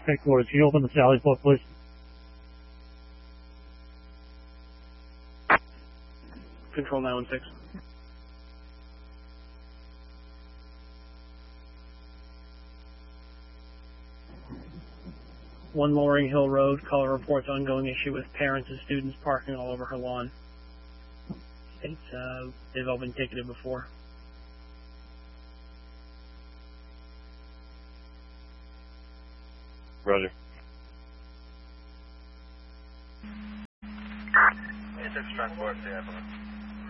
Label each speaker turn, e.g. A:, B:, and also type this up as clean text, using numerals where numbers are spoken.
A: Headquarters, can you open the Sally Port, please?
B: Control 916. One Loring Hill Road, caller reports ongoing issue with parents and students parking all over her lawn. States they've all been ticketed before.
C: Roger.
D: Transport,